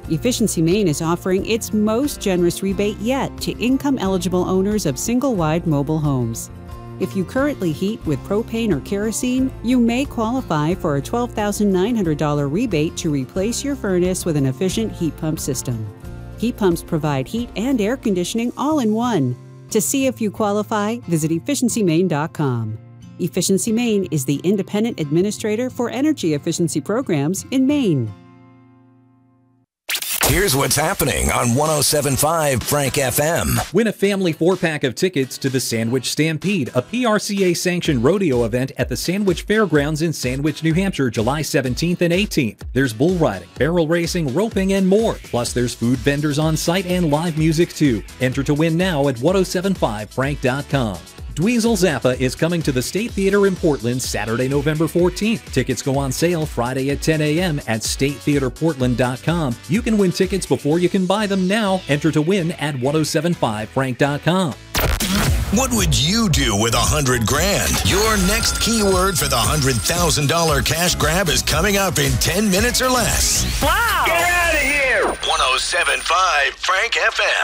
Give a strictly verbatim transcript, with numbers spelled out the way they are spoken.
Efficiency Maine is offering its most generous rebate yet to income-eligible owners of single-wide mobile homes. If you currently heat with propane or kerosene, you may qualify for a twelve thousand nine hundred dollars rebate to replace your furnace with an efficient heat pump system. Heat pumps provide heat and air conditioning all in one. To see if you qualify, visit efficiency maine dot com. Efficiency Maine is the independent administrator for energy efficiency programs in Maine. Here's what's happening on one oh seven point five Frank F M. Win a family four-pack of tickets to the Sandwich Stampede, a P R C A-sanctioned rodeo event at the Sandwich Fairgrounds in Sandwich, New Hampshire, July seventeenth and eighteenth. There's bull riding, barrel racing, roping, and more. Plus, there's food vendors on site and live music, too. Enter to win now at one oh seven point five frank dot com. Dweezil Zappa is coming to the State Theater in Portland Saturday, November fourteenth. Tickets go on sale Friday at ten a.m. at state theater portland dot com. You can win tickets before you can buy them now. Enter to win at one oh seven point five frank dot com. What would you do with a hundred grand? Your next keyword for the hundred thousand dollar cash grab is coming up in ten minutes or less. Wow! Get out of here! one oh seven point five Frank F M.